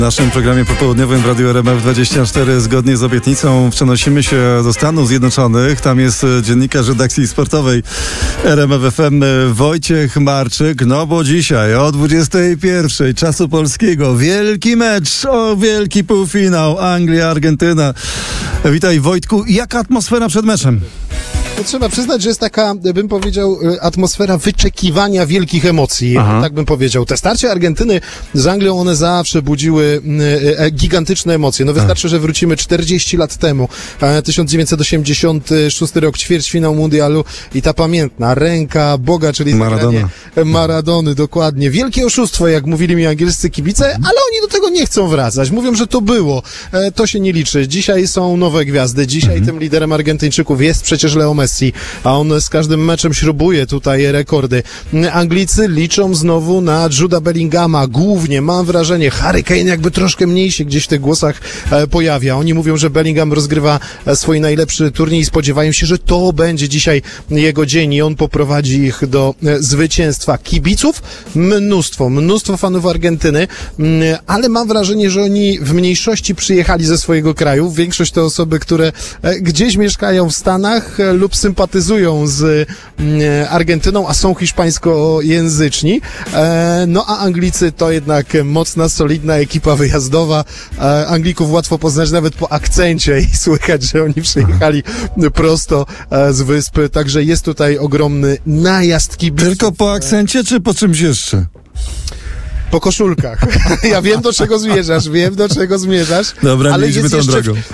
W naszym programie popołudniowym w Radiu RMF24 zgodnie z obietnicą przenosimy się do Stanów Zjednoczonych. Tam jest dziennikarz redakcji sportowej RMF FM Wojciech Marczyk. No bo dzisiaj o 21:00 czasu polskiego wielki mecz, wielki półfinał Anglia-Argentyna. Witaj Wojtku. Jaka atmosfera przed meczem? To trzeba przyznać, że jest taka, bym powiedział, atmosfera wyczekiwania wielkich emocji. Tak bym powiedział. Te starcia Argentyny z Anglią, one zawsze budziły gigantyczne emocje. No wystarczy, że wrócimy 40 lat temu. 1986 rok, ćwierćfinał mundialu i ta pamiętna ręka Boga, czyli Maradony, dokładnie. Wielkie oszustwo, jak mówili mi angielscy kibice, ale oni do tego nie chcą wracać. Mówią, że to było. To się nie liczy. Dzisiaj są nowe gwiazdy. Dzisiaj tym liderem Argentyńczyków jest przecież Leo Messi, a on z każdym meczem śrubuje tutaj rekordy. Anglicy liczą znowu na Juda Bellingama. Głównie, mam wrażenie, Harry Kane jakby troszkę mniej się gdzieś w tych głosach pojawia. Oni mówią, że Bellingham rozgrywa swój najlepszy turniej i spodziewają się, że to będzie dzisiaj jego dzień i on poprowadzi ich do zwycięstwa. Kibiców mnóstwo fanów Argentyny, ale mam wrażenie, że oni w mniejszości przyjechali ze swojego kraju. Większość to osoby, które gdzieś mieszkają w Stanach lub sympatyzują z Argentyną, a są hiszpańskojęzyczni. No a Anglicy to jednak mocna, solidna ekipa wyjazdowa. Anglików łatwo poznać nawet po akcencie i słychać, że oni przyjechali prosto z wyspy. Także jest tutaj ogromny najazd kibiców. Tylko po akcencie, czy po czymś jeszcze? Po koszulkach. Ja wiem, do czego zmierzasz. Dobra, ale nie idźmy tą drogą.